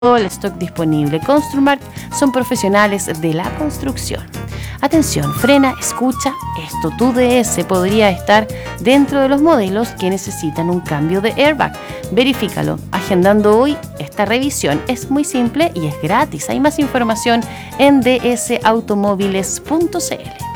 todo el stock disponible. Construmark son profesionales de la construcción. Atención, frena, escucha, esto, tu DS podría estar dentro de los modelos que necesitan un cambio de airbag. Verifícalo, agendando hoy esta revisión. Es muy simple y es gratis. Hay más información en dsautomóviles.cl.